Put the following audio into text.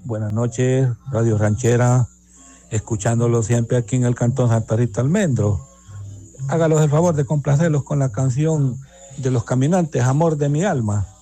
Buenas noches, Radio Ranchera, escuchándolo siempre aquí en el Cantón Santa Rita Almendro. Hágalos el favor de complacerlos con la canción de Los Caminantes, Amor de mi alma.